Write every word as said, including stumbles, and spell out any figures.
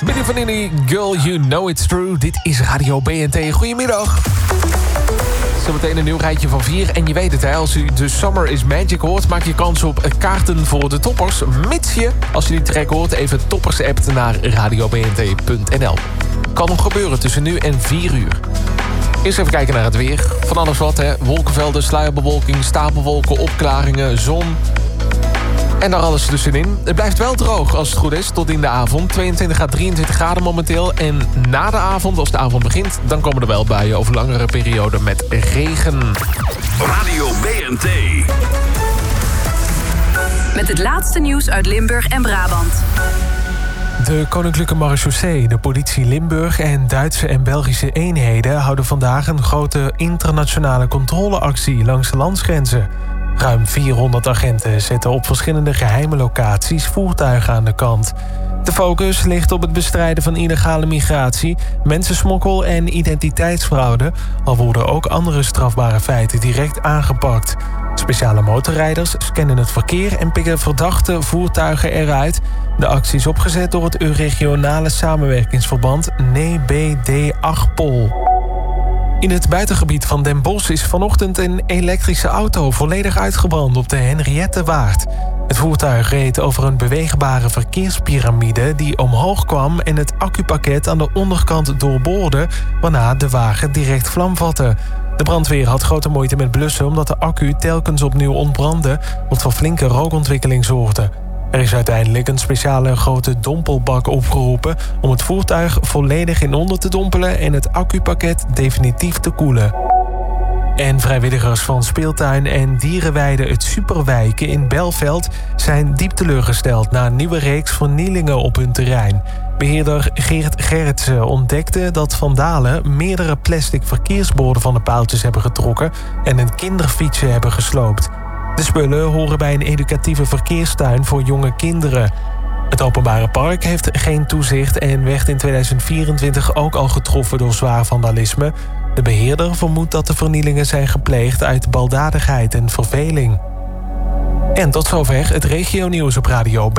Billy Vanilli, Girl, You Know It's True. Dit is Radio B N T. Goedemiddag. Zometeen een nieuw rijtje van vier. En je weet het, hè, als u de Summer is Magic hoort... maak je kans op kaarten voor de toppers. Mits je, als je die track hoort, even toppers appt naar radio b n t punt n l. Kan nog gebeuren tussen nu en vier uur. Eerst even kijken naar het weer. Van alles wat, hè. Wolkenvelden, sluierbewolking, stapelwolken, opklaringen, zon... En daar alles tussenin. Het blijft wel droog als het goed is, tot in de avond. tweeëntwintig à drieëntwintig graden momenteel. En na de avond, als de avond begint... dan komen er wel buien over langere perioden met regen. Radio B N T. Met het laatste nieuws uit Limburg en Brabant. De Koninklijke Marechaussee, de politie Limburg en Duitse en Belgische eenheden... houden vandaag een grote internationale controleactie langs de landsgrenzen. Ruim vierhonderd agenten zetten op verschillende geheime locaties voertuigen aan de kant. De focus ligt op het bestrijden van illegale migratie, mensensmokkel en identiteitsfraude, al worden ook andere strafbare feiten direct aangepakt. Speciale motorrijders scannen het verkeer en pikken verdachte voertuigen eruit. De actie is opgezet door het regionale samenwerkingsverband N E B D Achpol. In het buitengebied van Den Bosch is vanochtend een elektrische auto volledig uitgebrand op de Henriettewaard. Het voertuig reed over een beweegbare verkeerspyramide die omhoog kwam en het accupakket aan de onderkant doorboorde, waarna de wagen direct vlam vatte. De brandweer had grote moeite met blussen omdat de accu telkens opnieuw ontbrandde, wat voor flinke rookontwikkeling zorgde. Er is uiteindelijk een speciale grote dompelbak opgeroepen om het voertuig volledig in onder te dompelen en het accupakket definitief te koelen. En vrijwilligers van speeltuin en dierenweide Het Superwijken in Belveld zijn diep teleurgesteld na een nieuwe reeks vernielingen op hun terrein. Beheerder Geert Gerritsen ontdekte dat vandalen meerdere plastic verkeersborden van de paaltjes hebben getrokken en een kinderfietsje hebben gesloopt. De spullen horen bij een educatieve verkeerstuin voor jonge kinderen. Het openbare park heeft geen toezicht en werd in tweeduizend vierentwintig ook al getroffen door zwaar vandalisme. De beheerder vermoedt dat de vernielingen zijn gepleegd uit baldadigheid en verveling. En tot zover het regionieuws op Radio B